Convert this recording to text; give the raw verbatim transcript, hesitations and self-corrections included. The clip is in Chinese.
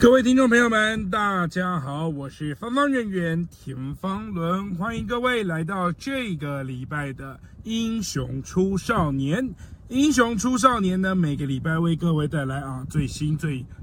各位听众朋友们，大家好，我是方方圆圆田方伦，欢迎各位来到这个礼拜的英雄出少年。英雄出少年呢，每个礼拜为各位带来啊最新最